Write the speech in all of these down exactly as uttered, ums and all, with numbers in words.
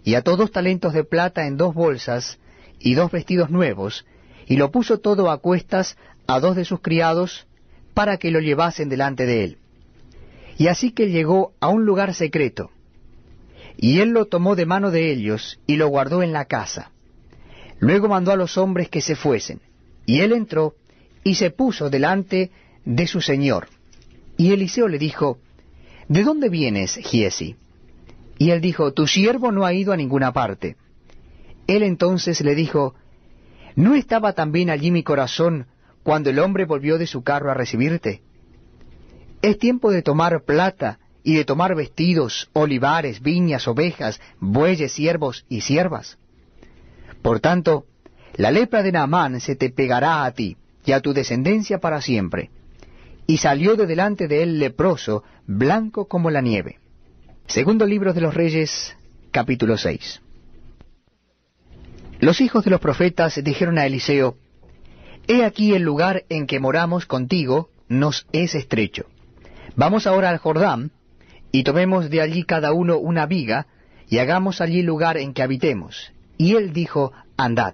y ató dos talentos de plata en dos bolsas y dos vestidos nuevos, y lo puso todo a cuestas a dos de sus criados para que lo llevasen delante de él. Y así que llegó a un lugar secreto, y él lo tomó de mano de ellos y lo guardó en la casa. Luego mandó a los hombres que se fuesen, y él entró y se puso delante de su señor. Y Eliseo le dijo, ¿de dónde vienes, Giezi? Y él dijo, tu siervo no ha ido a ninguna parte. Él entonces le dijo, ¿no estaba también allí mi corazón cuando el hombre volvió de su carro a recibirte? Es tiempo de tomar plata y de tomar vestidos, olivares, viñas, ovejas, bueyes, siervos y siervas. Por tanto, la lepra de Naamán se te pegará a ti y a tu descendencia para siempre. Y salió de delante de él leproso, blanco como la nieve. Segundo libro de los Reyes, capítulo seis. Los hijos de los profetas dijeron a Eliseo, He aquí el lugar en que moramos contigo nos es estrecho. Vamos ahora al Jordán, y tomemos de allí cada uno una viga, y hagamos allí lugar en que habitemos. Y él dijo, Andad.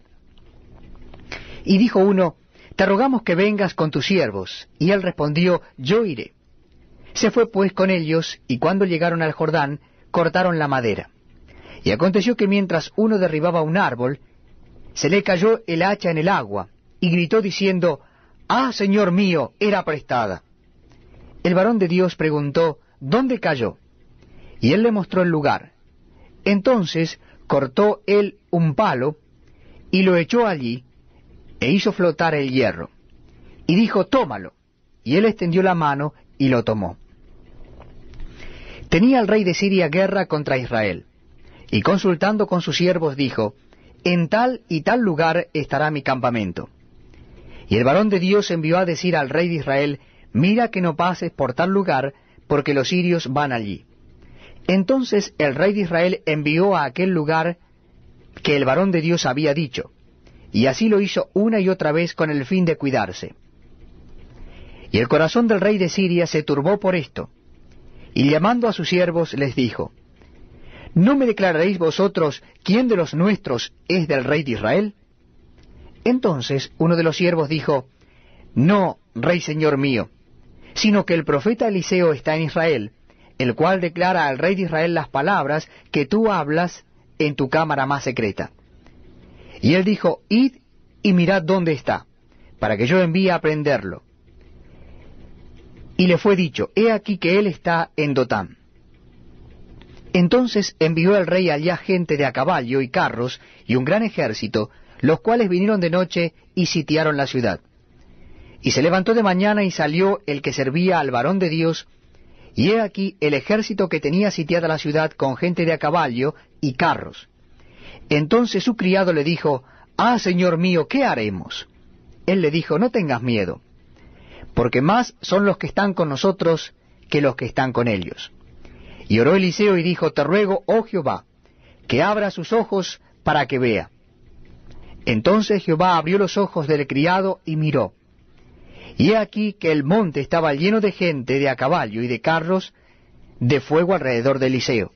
Y dijo uno, Te rogamos que vengas con tus siervos. Y él respondió, Yo iré. Se fue pues con ellos, y cuando llegaron al Jordán, cortaron la madera. Y aconteció que mientras uno derribaba un árbol, se le cayó el hacha en el agua, y gritó diciendo, Ah, Señor mío, era prestada. El varón de Dios preguntó, ¿dónde cayó? Y él le mostró el lugar. Entonces cortó él un palo, y lo echó allí, e hizo flotar el hierro. Y dijo, tómalo. Y él extendió la mano, y lo tomó. Tenía el rey de Siria guerra contra Israel, y consultando con sus siervos dijo, En tal y tal lugar estará mi campamento. Y el varón de Dios envió a decir al rey de Israel, Mira que no pases por tal lugar, porque los sirios van allí. Entonces el rey de Israel envió a aquel lugar que el varón de Dios había dicho, y así lo hizo una y otra vez con el fin de cuidarse. Y el corazón del rey de Siria se turbó por esto, y llamando a sus siervos les dijo, ¿No me declararéis vosotros quién de los nuestros es del rey de Israel? Entonces uno de los siervos dijo, No, rey señor mío, sino que el profeta Eliseo está en Israel, el cual declara al rey de Israel las palabras que tú hablas en tu cámara más secreta. Y él dijo, Id y mirad dónde está, para que yo envíe a prenderlo. Y le fue dicho, He aquí que él está en Dotán. Entonces envió el rey allá gente de a caballo y carros y un gran ejército, los cuales vinieron de noche y sitiaron la ciudad. Y se levantó de mañana y salió el que servía al varón de Dios, y he aquí el ejército que tenía sitiada la ciudad con gente de a caballo y carros. Entonces su criado le dijo, Ah, señor mío, ¿qué haremos? Él le dijo, No tengas miedo, porque más son los que están con nosotros que los que están con ellos. Y oró Eliseo y dijo, Te ruego, oh Jehová, que abra sus ojos para que vea. Entonces Jehová abrió los ojos del criado y miró. Y he aquí que el monte estaba lleno de gente de a caballo y de carros de fuego alrededor de Eliseo.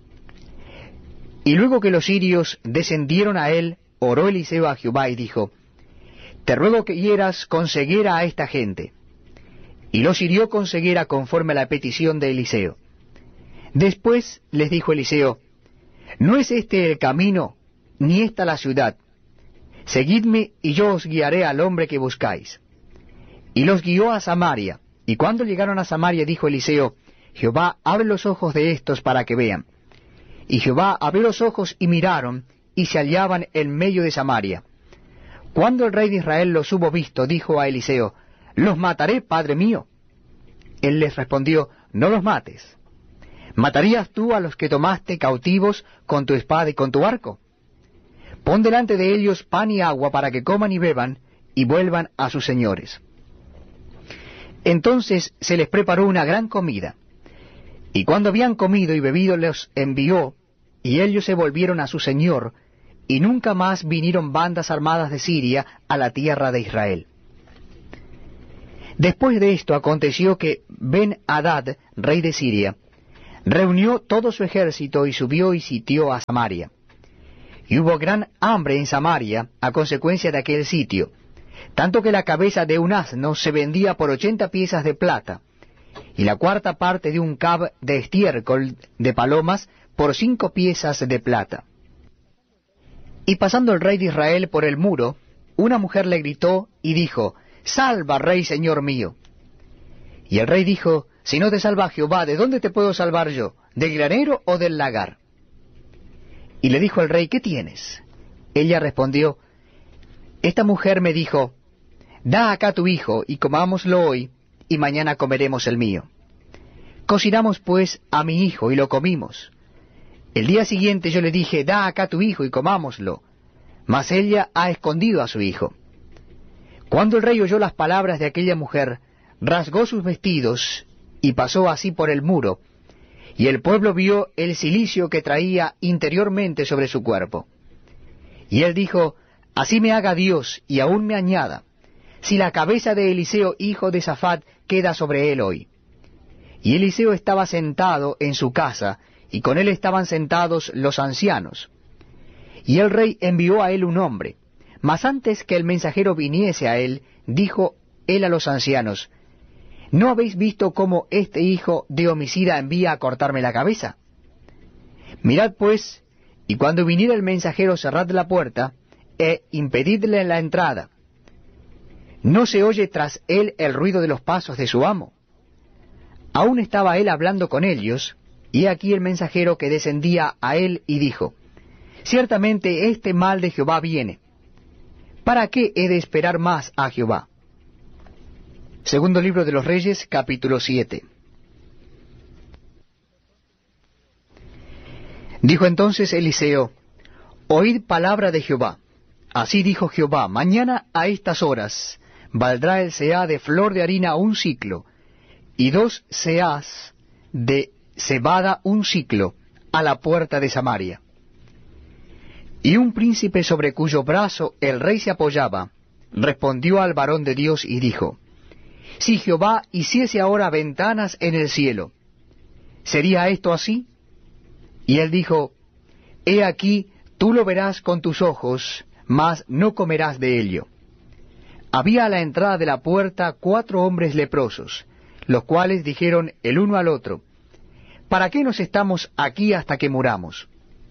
Y luego que los sirios descendieron a él, oró Eliseo a Jehová y dijo, Te ruego que hieras con ceguera a esta gente. Y los hirió con ceguera conforme a la petición de Eliseo. Después les dijo Eliseo, No es este el camino, ni esta la ciudad. Seguidme y yo os guiaré al hombre que buscáis. Y los guió a Samaria, y cuando llegaron a Samaria dijo Eliseo, Jehová, abre los ojos de estos para que vean. Y Jehová abrió los ojos y miraron, y se hallaban en medio de Samaria. Cuando el rey de Israel los hubo visto, dijo a Eliseo, ¿Los mataré, padre mío? Él les respondió, No los mates. ¿Matarías tú a los que tomaste cautivos con tu espada y con tu arco? Pon delante de ellos pan y agua para que coman y beban, y vuelvan a sus señores. Entonces se les preparó una gran comida, y cuando habían comido y bebido los envió, y ellos se volvieron a su señor, y nunca más vinieron bandas armadas de Siria a la tierra de Israel. Después de esto aconteció que Ben-Hadad, rey de Siria, reunió todo su ejército y subió y sitió a Samaria. Y hubo gran hambre en Samaria a consecuencia de aquel sitio, tanto que la cabeza de un asno se vendía por ochenta piezas de plata, y la cuarta parte de un cab de estiércol de palomas por cinco piezas de plata. Y pasando el rey de Israel por el muro, una mujer le gritó y dijo, «Salva, rey, señor mío». Y el rey dijo, «Si no te salva Jehová, ¿de dónde te puedo salvar yo? ¿Del granero o del lagar?». Y le dijo el rey, «¿Qué tienes?». Ella respondió, «Esta mujer me dijo, da acá tu hijo, y comámoslo hoy, y mañana comeremos el mío». Cocinamos pues a mi hijo, y lo comimos. El día siguiente yo le dije, da acá tu hijo, y comámoslo. Mas ella ha escondido a su hijo. Cuando el rey oyó las palabras de aquella mujer, rasgó sus vestidos, y pasó así por el muro, y el pueblo vio el cilicio que traía interiormente sobre su cuerpo. Y él dijo, así me haga Dios, y aún me añada, si la cabeza de Eliseo, hijo de Safat, queda sobre él hoy. Y Eliseo estaba sentado en su casa, y con él estaban sentados los ancianos. Y el rey envió a él un hombre, mas antes que el mensajero viniese a él, dijo él a los ancianos, ¿no habéis visto cómo este hijo de homicida envía a cortarme la cabeza? Mirad pues, y cuando viniera el mensajero cerrad la puerta, e impedidle la entrada. ¿No se oye tras él el ruido de los pasos de su amo? Aún estaba él hablando con ellos, y he aquí el mensajero que descendía a él y dijo, ciertamente este mal de Jehová viene. ¿Para qué he de esperar más a Jehová? Segundo libro de los Reyes, capítulo siete. Dijo entonces Eliseo, oíd palabra de Jehová. Así dijo Jehová, mañana a estas horas valdrá el seah de flor de harina un siclo, y dos seahs de cebada un siclo, a la puerta de Samaria. Y un príncipe sobre cuyo brazo el rey se apoyaba, respondió al varón de Dios y dijo, si Jehová hiciese ahora ventanas en el cielo, ¿sería esto así? Y él dijo, he aquí, tú lo verás con tus ojos, mas no comerás de ello. Había a la entrada de la puerta cuatro hombres leprosos, los cuales dijeron el uno al otro, ¿para qué nos estamos aquí hasta que muramos?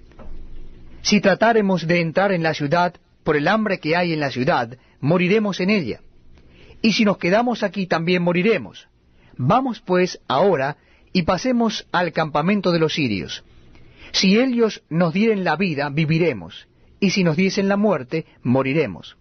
Si tratáremos de entrar en la ciudad, por el hambre que hay en la ciudad, moriremos en ella. Y si nos quedamos aquí también moriremos. Vamos pues ahora y pasemos al campamento de los sirios. Si ellos nos dieren la vida, viviremos, y si nos diesen la muerte, moriremos.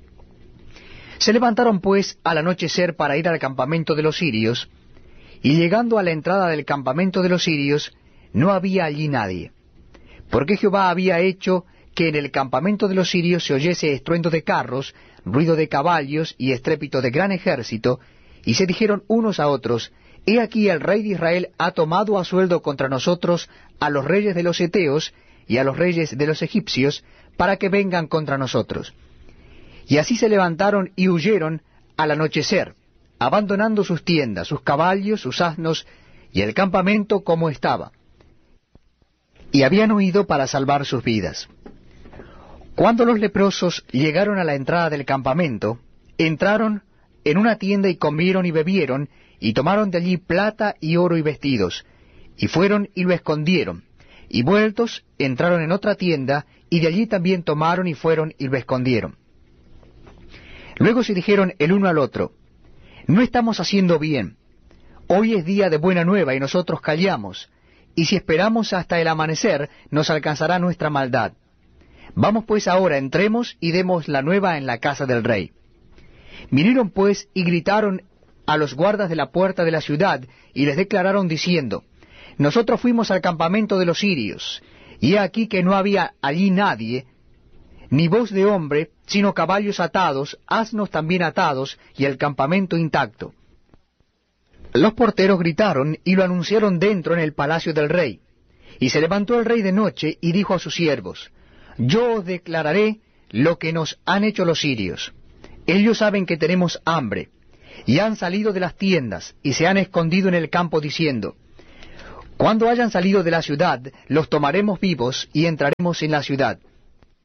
Se levantaron pues al anochecer para ir al campamento de los sirios, y llegando a la entrada del campamento de los sirios, no había allí nadie, porque Jehová había hecho que en el campamento de los sirios se oyese estruendo de carros, ruido de caballos y estrépito de gran ejército, y se dijeron unos a otros, he aquí el rey de Israel ha tomado a sueldo contra nosotros a los reyes de los heteos y a los reyes de los egipcios, para que vengan contra nosotros. Y así se levantaron y huyeron al anochecer, abandonando sus tiendas, sus caballos, sus asnos, y el campamento como estaba. Y habían huido para salvar sus vidas. Cuando los leprosos llegaron a la entrada del campamento, entraron en una tienda y comieron y bebieron, y tomaron de allí plata y oro y vestidos, y fueron y lo escondieron, y vueltos entraron en otra tienda, y de allí también tomaron y fueron y lo escondieron. Luego se dijeron el uno al otro, no estamos haciendo bien, hoy es día de buena nueva y nosotros callamos, y si esperamos hasta el amanecer nos alcanzará nuestra maldad. Vamos pues ahora, entremos y demos la nueva en la casa del rey. Vinieron pues y gritaron a los guardas de la puerta de la ciudad, y les declararon diciendo, nosotros fuimos al campamento de los sirios, y he aquí que no había allí nadie, ni voz de hombre, sino caballos atados, asnos también atados, y el campamento intacto. Los porteros gritaron y lo anunciaron dentro en el palacio del rey. Y se levantó el rey de noche y dijo a sus siervos, yo os declararé lo que nos han hecho los sirios. Ellos saben que tenemos hambre, y han salido de las tiendas, y se han escondido en el campo diciendo, cuando hayan salido de la ciudad, los tomaremos vivos y entraremos en la ciudad.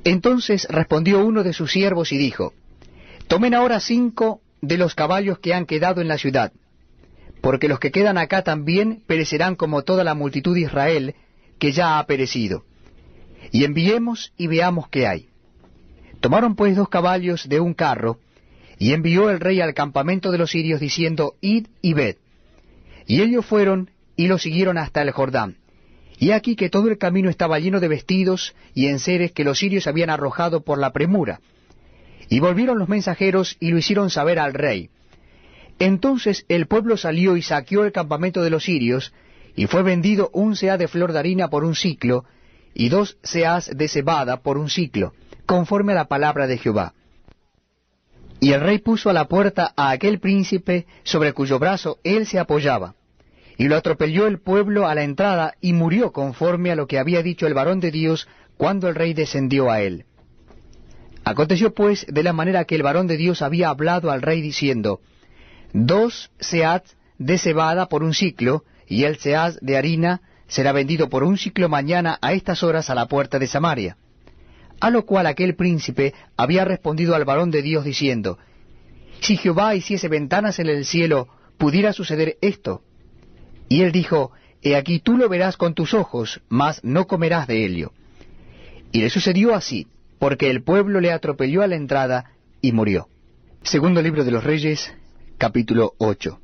Entonces respondió uno de sus siervos y dijo, tomen ahora cinco de los caballos que han quedado en la ciudad, porque los que quedan acá también perecerán como toda la multitud de Israel, que ya ha perecido. Y enviemos y veamos qué hay. Tomaron pues dos caballos de un carro, y envió el rey al campamento de los sirios, diciendo, id y ved. Y ellos fueron y lo siguieron hasta el Jordán. Y aquí que todo el camino estaba lleno de vestidos y enseres que los sirios habían arrojado por la premura. Y volvieron los mensajeros y lo hicieron saber al rey. Entonces el pueblo salió y saqueó el campamento de los sirios, y fue vendido un seah de flor de harina por un siclo, y dos seahs de cebada por un siclo, conforme a la palabra de Jehová. Y el rey puso a la puerta a aquel príncipe sobre cuyo brazo él se apoyaba, y lo atropelló el pueblo a la entrada, y murió conforme a lo que había dicho el varón de Dios cuando el rey descendió a él. Aconteció pues de la manera que el varón de Dios había hablado al rey diciendo, dos seahs de cebada por un siclo, y el seah de harina será vendido por un siclo mañana a estas horas a la puerta de Samaria. A lo cual aquel príncipe había respondido al varón de Dios diciendo, si Jehová hiciese ventanas en el cielo, ¿pudiera suceder esto? Y él dijo, he aquí tú lo verás con tus ojos, mas no comerás de ello. Y le sucedió así, porque el pueblo le atropelló a la entrada y murió. Segundo libro de los Reyes, capítulo ocho.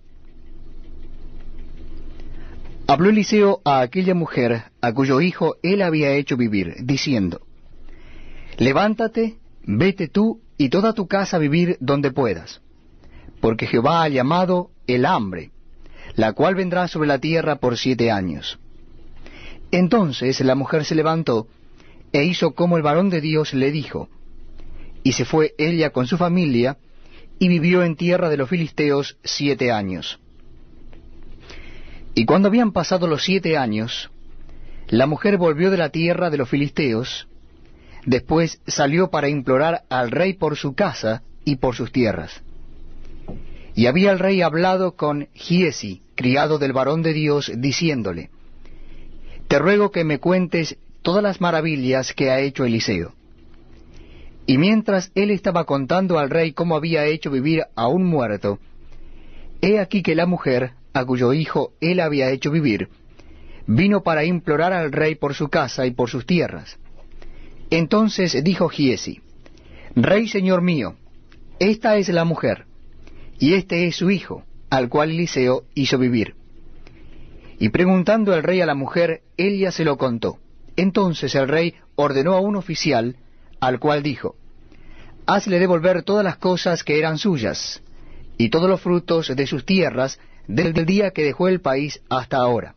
Habló Eliseo a aquella mujer, a cuyo hijo él había hecho vivir, diciendo, levántate, vete tú y toda tu casa a vivir donde puedas, porque Jehová ha llamado el hambre, la cual vendrá sobre la tierra por siete años. Entonces la mujer se levantó, e hizo como el varón de Dios le dijo, y se fue ella con su familia, y vivió en tierra de los filisteos siete años. Y cuando habían pasado los siete años, la mujer volvió de la tierra de los filisteos, después salió para implorar al rey por su casa y por sus tierras. Y había el rey hablado con Giesi, criado del varón de Dios, diciéndole, te ruego que me cuentes todas las maravillas que ha hecho Eliseo. Y mientras él estaba contando al rey cómo había hecho vivir a un muerto, he aquí que la mujer, a cuyo hijo él había hecho vivir, vino para implorar al rey por su casa y por sus tierras. Entonces dijo Giesi, rey señor mío, esta es la mujer, y este es su hijo, al cual Eliseo hizo vivir. Y preguntando el rey a la mujer, ella se lo contó. Entonces el rey ordenó a un oficial, al cual dijo, hazle devolver todas las cosas que eran suyas, y todos los frutos de sus tierras, desde el día que dejó el país hasta ahora.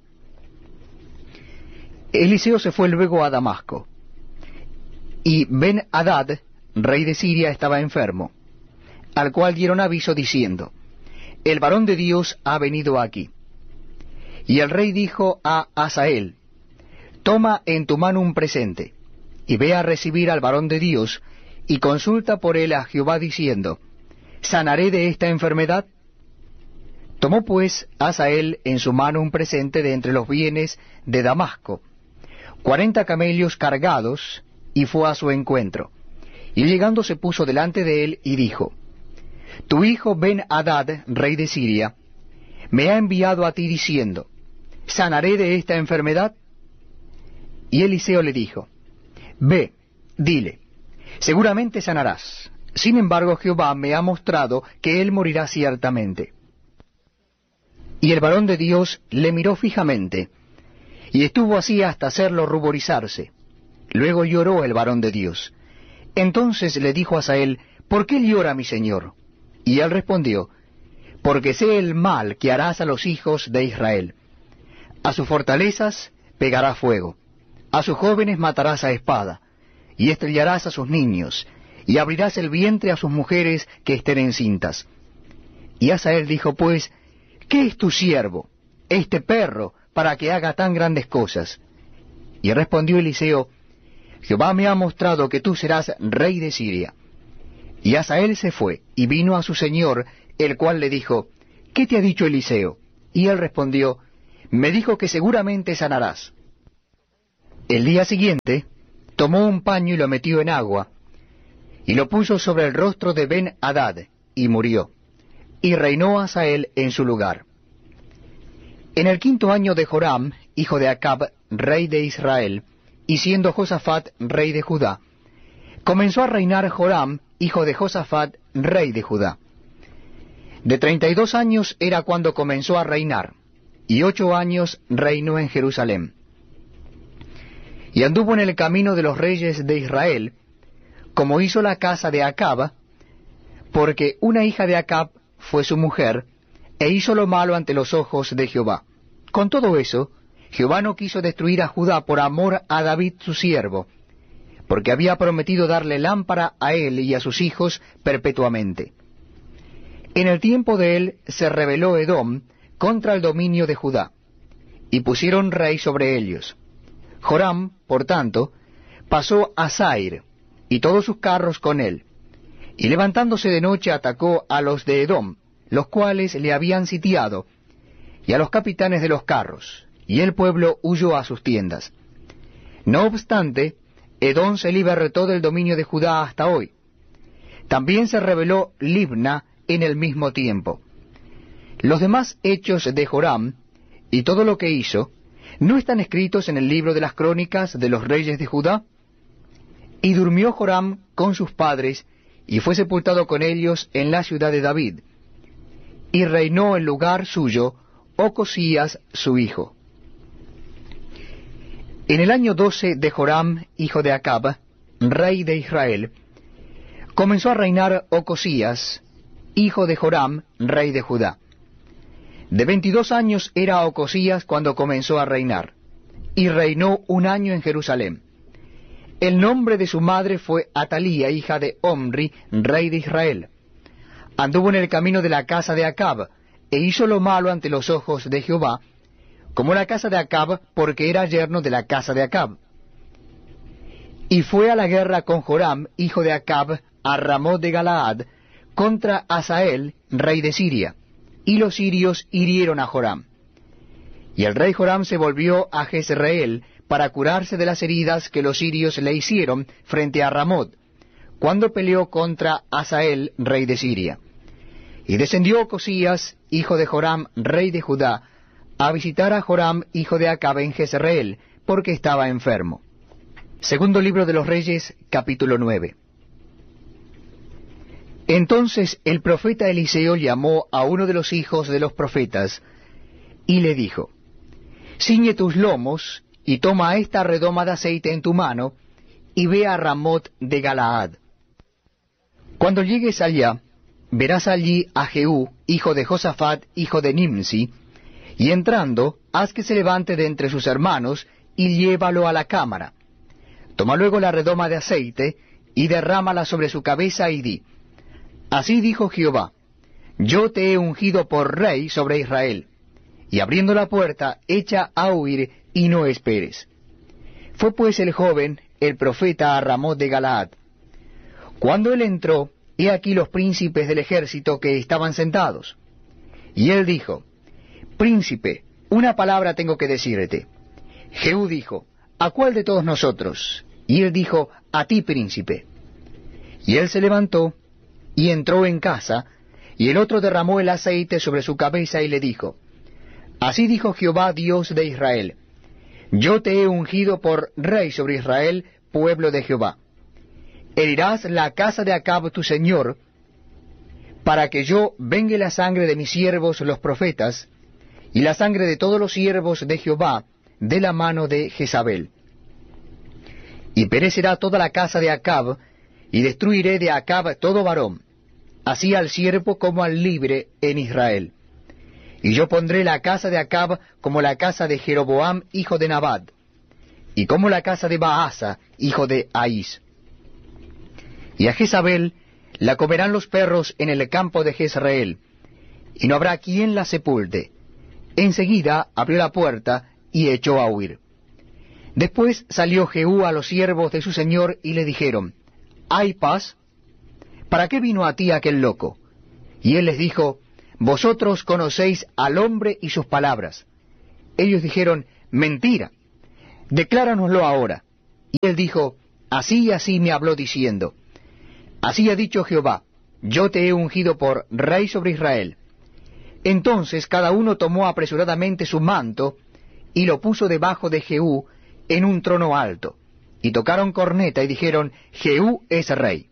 Eliseo se fue luego a Damasco, y Ben-Hadad, rey de Siria, estaba enfermo, al cual dieron aviso diciendo, el varón de Dios ha venido aquí. Y el rey dijo a Hazael, toma en tu mano un presente, y ve a recibir al varón de Dios, y consulta por él a Jehová diciendo, ¿sanaré de esta enfermedad? Tomó pues Hazael en su mano un presente de entre los bienes de Damasco, cuarenta camellos cargados, y fue a su encuentro. Y llegando se puso delante de él y dijo, tu hijo Ben-Hadad, rey de Siria, me ha enviado a ti diciendo, ¿sanaré de esta enfermedad? Y Eliseo le dijo, ve, dile, seguramente sanarás. Sin embargo Jehová me ha mostrado que él morirá ciertamente. Y el varón de Dios le miró fijamente, y estuvo así hasta hacerlo ruborizarse. Luego lloró el varón de Dios. Entonces le dijo a Hazael, ¿por qué llora mi señor? Y él respondió, porque sé el mal que harás a los hijos de Israel. A sus fortalezas pegarás fuego, a sus jóvenes matarás a espada, y estrellarás a sus niños, y abrirás el vientre a sus mujeres que estén encintas. Y Hazael dijo, pues, ¿qué es tu siervo, este perro, para que haga tan grandes cosas? Y respondió Eliseo, Jehová me ha mostrado que tú serás rey de Siria. Y Hazael se fue, y vino a su señor, el cual le dijo, ¿qué te ha dicho Eliseo? Y él respondió, me dijo que seguramente sanarás. El día siguiente, tomó un paño y lo metió en agua, y lo puso sobre el rostro de Ben-Hadad, y murió, y reinó Hazael en su lugar. En el quinto año de Joram, hijo de Acab, rey de Israel, y siendo Josafat rey de Judá, comenzó a reinar Joram, hijo de Josafat, rey de Judá. De treinta y dos años era cuando comenzó a reinar, y ocho años reinó en Jerusalén. Y anduvo en el camino de los reyes de Israel, como hizo la casa de Acab, porque una hija de Acab fue su mujer, e hizo lo malo ante los ojos de Jehová. Con todo eso, Jehová no quiso destruir a Judá por amor a David su siervo, porque había prometido darle lámpara a él y a sus hijos perpetuamente. En el tiempo de él se rebeló Edom contra el dominio de Judá, y pusieron rey sobre ellos. Joram, por tanto, pasó a Zair, y todos sus carros con él, y levantándose de noche atacó a los de Edom, los cuales le habían sitiado, y a los capitanes de los carros, y el pueblo huyó a sus tiendas. No obstante, Edom se libertó del dominio de Judá hasta hoy. También se rebeló Libna en el mismo tiempo. Los demás hechos de Joram, y todo lo que hizo, ¿no están escritos en el libro de las crónicas de los reyes de Judá? Y durmió Joram con sus padres, y fue sepultado con ellos en la ciudad de David. Y reinó en lugar suyo Ocosías su hijo. En el año doce de Joram, hijo de Acab, rey de Israel, comenzó a reinar Ocosías, hijo de Joram, rey de Judá. De veintidós años era Ocosías cuando comenzó a reinar, y reinó un año en Jerusalén. El nombre de su madre fue Atalía, hija de Omri, rey de Israel. Anduvo en el camino de la casa de Acab, e hizo lo malo ante los ojos de Jehová, como la casa de Acab, porque era yerno de la casa de Acab. Y fue a la guerra con Joram, hijo de Acab, a Ramot de Galaad, contra Hazael, rey de Siria, y los sirios hirieron a Joram. Y el rey Joram se volvió a Jezreel para curarse de las heridas que los sirios le hicieron frente a Ramot, cuando peleó contra Hazael, rey de Siria. Y descendió Ocosías, hijo de Joram, rey de Judá, a visitar a Joram, hijo de Acab, en Jezreel, porque estaba enfermo. Segundo libro de los Reyes, capítulo nueve. Entonces el profeta Eliseo llamó a uno de los hijos de los profetas, y le dijo, ciñe tus lomos, y toma esta redoma de aceite en tu mano, y ve a Ramot de Galaad. Cuando llegues allá, verás allí a Jehú, hijo de Josafat, hijo de Nimsi, y entrando, haz que se levante de entre sus hermanos, y llévalo a la cámara. Toma luego la redoma de aceite, y derrámala sobre su cabeza, y di, así dijo Jehová, yo te he ungido por rey sobre Israel, y abriendo la puerta, echa a huir, y no esperes. Fue pues el joven, el profeta, a Ramot de Galaad. Cuando él entró, he aquí los príncipes del ejército que estaban sentados. Y él dijo, príncipe, una palabra tengo que decirte. Jehú dijo, ¿a cuál de todos nosotros? Y él dijo, a ti, príncipe. Y él se levantó, y entró en casa, y el otro derramó el aceite sobre su cabeza y le dijo, así dijo Jehová Dios de Israel, yo te he ungido por rey sobre Israel, pueblo de Jehová. Herirás la casa de Acab tu señor, para que yo vengue la sangre de mis siervos los profetas, y la sangre de todos los siervos de Jehová, de la mano de Jezabel. Y perecerá toda la casa de Acab, y destruiré de Acab todo varón, así al siervo como al libre en Israel. Y yo pondré la casa de Acab como la casa de Jeroboam, hijo de Nabat, y como la casa de Baasa, hijo de Ahís. Y a Jezabel la comerán los perros en el campo de Jezreel, y no habrá quien la sepulte. Enseguida abrió la puerta y echó a huir. Después salió Jehú a los siervos de su señor y le dijeron, ¿hay paz? ¿Para qué vino a ti aquel loco? Y él les dijo, vosotros conocéis al hombre y sus palabras. Ellos dijeron, mentira, decláranoslo ahora. Y él dijo, así y así me habló diciendo, así ha dicho Jehová, yo te he ungido por rey sobre Israel. Entonces cada uno tomó apresuradamente su manto, y lo puso debajo de Jehú en un trono alto, y tocaron corneta y dijeron, Jehú es rey.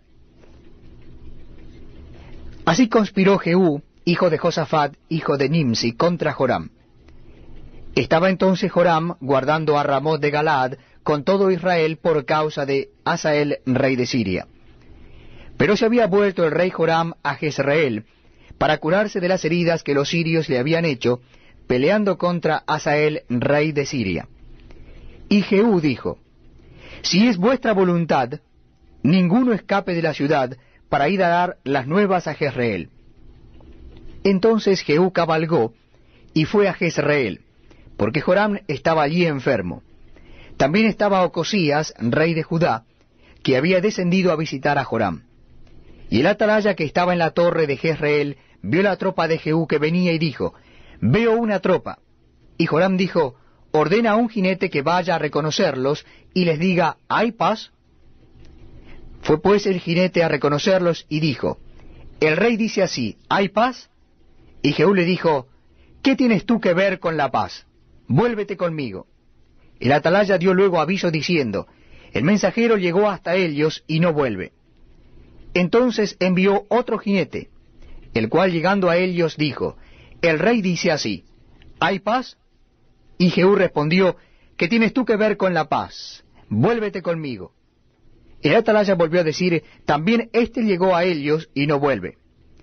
Así conspiró Jehú, hijo de Josafat, hijo de Nimsi, contra Joram. Estaba entonces Joram guardando a Ramot de Galaad con todo Israel por causa de Hazael, rey de Siria. Pero se había vuelto el rey Joram a Jezreel para curarse de las heridas que los sirios le habían hecho, peleando contra Hazael, rey de Siria. Y Jehú dijo, si es vuestra voluntad, ninguno escape de la ciudad para ir a dar las nuevas a Jezreel. Entonces Jehú cabalgó y fue a Jezreel, porque Joram estaba allí enfermo. También estaba Ocosías, rey de Judá, que había descendido a visitar a Joram. Y el atalaya que estaba en la torre de Jezreel vio la tropa de Jehú que venía y dijo, veo una tropa. Y Joram dijo, ordena a un jinete que vaya a reconocerlos y les diga, ¿hay paz? Fue pues el jinete a reconocerlos y dijo, el rey dice así, ¿hay paz? Y Jehú le dijo, ¿qué tienes tú que ver con la paz? Vuélvete conmigo. El atalaya dio luego aviso diciendo, el mensajero llegó hasta ellos y no vuelve. Entonces envió otro jinete, el cual llegando a ellos dijo, el rey dice así, ¿hay paz? Y Jehú respondió, ¿qué tienes tú que ver con la paz? Vuélvete conmigo. El atalaya volvió a decir, también éste llegó a ellos y no vuelve.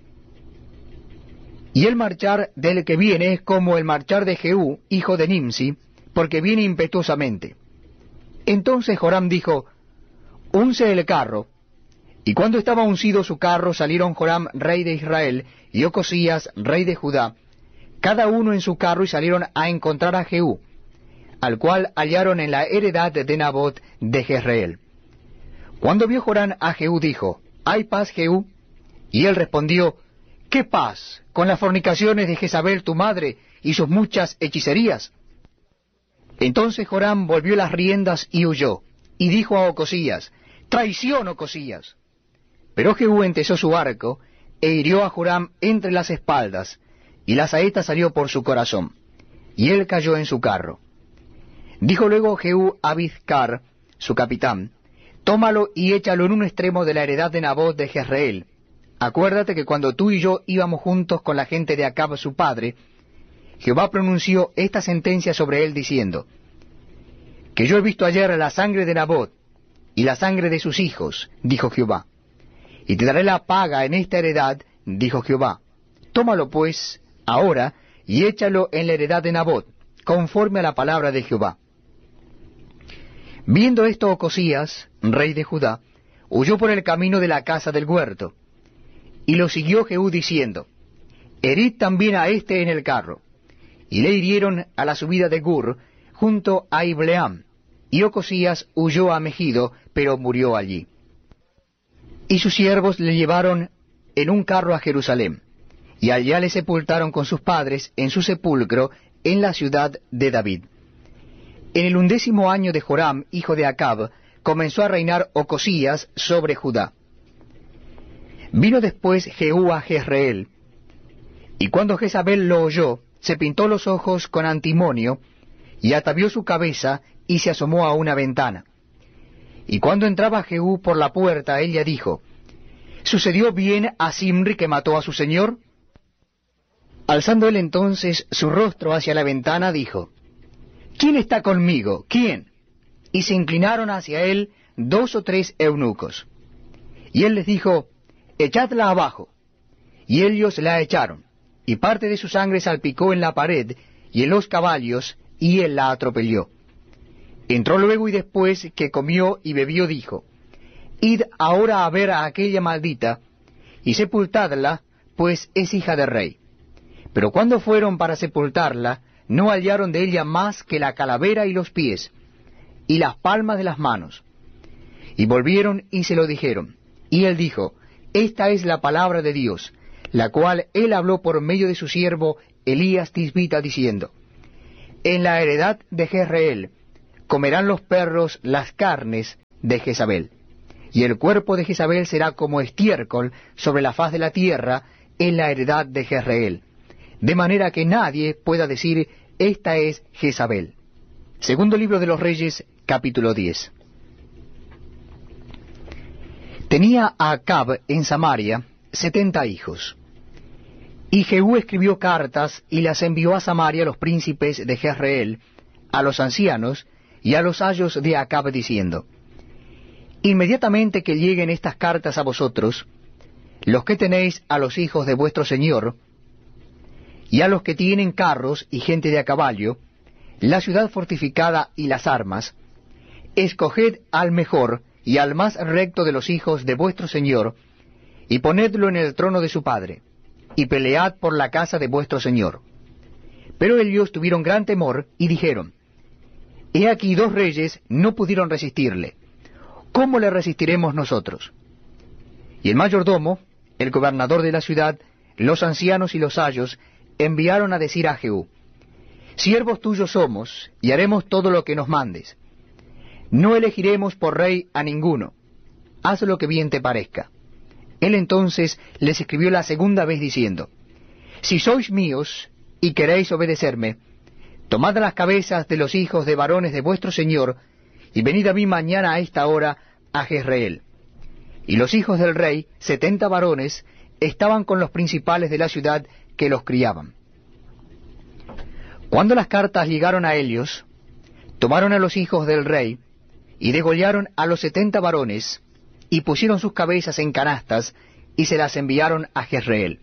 Y el marchar del que viene es como el marchar de Jehú, hijo de Nimsi, porque viene impetuosamente. Entonces Joram dijo, unce el carro. Y cuando estaba uncido su carro, salieron Joram, rey de Israel, y Ocosías, rey de Judá, cada uno en su carro, y salieron a encontrar a Jehú, al cual hallaron en la heredad de Nabot de Jezreel. Cuando vio Joram a Jehú, dijo, ¿hay paz, Jehú? Y él respondió, ¿qué paz con las fornicaciones de Jezabel tu madre y sus muchas hechicerías? Entonces Joram volvió las riendas y huyó, y dijo a Ocosías, traición, Ocosías. Pero Jehú entesó su arco, e hirió a Joram entre las espaldas, y la saeta salió por su corazón, y él cayó en su carro. Dijo luego Jehú a Bizcar, su capitán, tómalo y échalo en un extremo de la heredad de Nabot de Jezreel. Acuérdate que cuando tú y yo íbamos juntos con la gente de Acab su padre, Jehová pronunció esta sentencia sobre él diciendo, que yo he visto ayer la sangre de Nabot y la sangre de sus hijos, dijo Jehová, y te daré la paga en esta heredad, dijo Jehová. Tómalo pues ahora y échalo en la heredad de Nabot, conforme a la palabra de Jehová. Viendo esto Ocosías, rey de Judá, huyó por el camino de la casa del huerto, y lo siguió Jehú diciendo, herid también a éste en el carro. Y le hirieron a la subida de Gur, junto a Ibleam, y Ocosías huyó a Megido, pero murió allí. Y sus siervos le llevaron en un carro a Jerusalén, y allá le sepultaron con sus padres en su sepulcro en la ciudad de David. En el undécimo año de Joram, hijo de Acab, comenzó a reinar Ocosías sobre Judá. Vino después Jehú a Jezreel, y cuando Jezabel lo oyó, se pintó los ojos con antimonio, y atavió su cabeza, y se asomó a una ventana. Y cuando entraba Jehú por la puerta, ella dijo, ¿sucedió bien a Zimri que mató a su señor? Alzando él entonces su rostro hacia la ventana, dijo, ¿quién está conmigo? ¿Quién? Y se inclinaron hacia él dos o tres eunucos. Y él les dijo, echadla abajo. Y ellos la echaron, y parte de su sangre salpicó en la pared y en los caballos, y él la atropelló. Entró luego y después que comió y bebió dijo, id ahora a ver a aquella maldita, y sepultadla, pues es hija de rey. Pero cuando fueron para sepultarla, no hallaron de ella más que la calavera y los pies, y las palmas de las manos. Y volvieron y se lo dijeron. Y él dijo, esta es la palabra de Dios, la cual él habló por medio de su siervo Elías Tisbita, diciendo, en la heredad de Jezreel comerán los perros las carnes de Jezabel. Y el cuerpo de Jezabel será como estiércol sobre la faz de la tierra en la heredad de Jezreel, de manera que nadie pueda decir, esta es Jezabel. Segundo libro de los Reyes, capítulo diez. Tenía Acab en Samaria setenta hijos. Y Jehú escribió cartas y las envió a Samaria a los príncipes de Jezreel, a los ancianos y a los ayos de Acab, diciendo, inmediatamente que lleguen estas cartas a vosotros, los que tenéis a los hijos de vuestro señor, y a los que tienen carros y gente de a caballo, la ciudad fortificada y las armas, escoged al mejor y al más recto de los hijos de vuestro señor, y ponedlo en el trono de su padre, y pelead por la casa de vuestro señor. Pero ellos tuvieron gran temor, y dijeron, he aquí dos reyes no pudieron resistirle, ¿cómo le resistiremos nosotros? Y el mayordomo, el gobernador de la ciudad, los ancianos y los ayos, enviaron a decir a Jehú, siervos tuyos somos, y haremos todo lo que nos mandes. No elegiremos por rey a ninguno, haz lo que bien te parezca. Él entonces les escribió la segunda vez diciendo, si sois míos y queréis obedecerme, tomad las cabezas de los hijos de varones de vuestro señor, y venid a mí mañana a esta hora a Jezreel. Y los hijos del rey, setenta varones, estaban con los principales de la ciudad que los criaban. Cuando las cartas llegaron a ellos, tomaron a los hijos del rey, y degollaron a los setenta varones, y pusieron sus cabezas en canastas, y se las enviaron a Jezreel.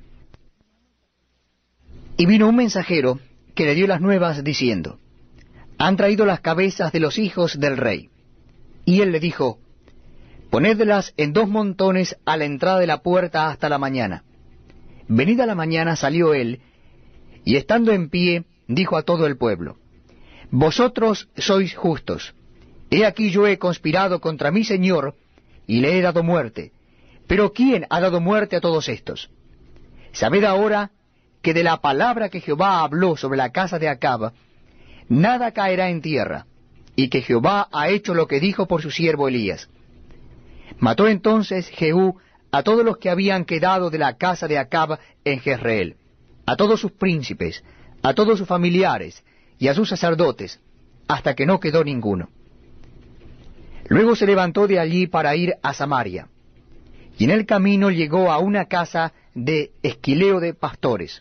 Y vino un mensajero que le dio las nuevas, diciendo, han traído las cabezas de los hijos del rey. Y él le dijo, ponedlas en dos montones a la entrada de la puerta hasta la mañana. Venida la mañana salió él, y estando en pie, dijo a todo el pueblo, vosotros sois justos. He aquí yo he conspirado contra mi señor, y le he dado muerte. Pero ¿quién ha dado muerte a todos estos? Sabed ahora que de la palabra que Jehová habló sobre la casa de Acab, nada caerá en tierra, y que Jehová ha hecho lo que dijo por su siervo Elías. Mató entonces Jehú a todos los que habían quedado de la casa de Acab en Jezreel, a todos sus príncipes, a todos sus familiares, y a sus sacerdotes, hasta que no quedó ninguno. Luego se levantó de allí para ir a Samaria, y en el camino llegó a una casa de Esquileo de pastores,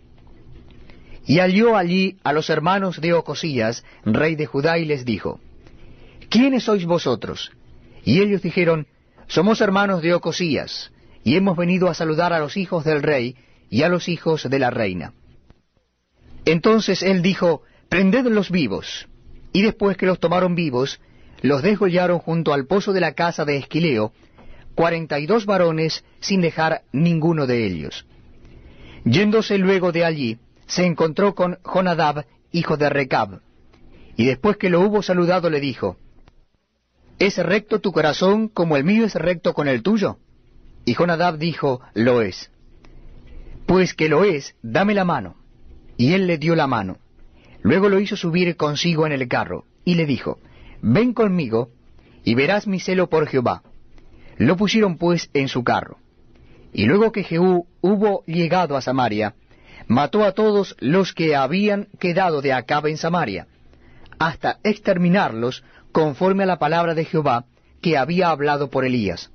y halló allí a los hermanos de Ocosías, rey de Judá, y les dijo, ¿quiénes sois vosotros? Y ellos dijeron, somos hermanos de Ocosías, y hemos venido a saludar a los hijos del rey y a los hijos de la reina. Entonces él dijo, prendedlos vivos, y después que los tomaron vivos, los desgollaron junto al pozo de la casa de Esquileo, cuarenta y dos varones, sin dejar ninguno de ellos. Yéndose luego de allí, se encontró con Jonadab, hijo de Recab, y después que lo hubo saludado le dijo, ¿es recto tu corazón como el mío es recto con el tuyo? Y Jonadab dijo, lo es. Pues que lo es, dame la mano. Y él le dio la mano. Luego lo hizo subir consigo en el carro, y le dijo, ven conmigo, y verás mi celo por Jehová. Lo pusieron pues en su carro. Y luego que Jehú hubo llegado a Samaria, mató a todos los que habían quedado de Acab en Samaria, hasta exterminarlos conforme a la palabra de Jehová que había hablado por Elías.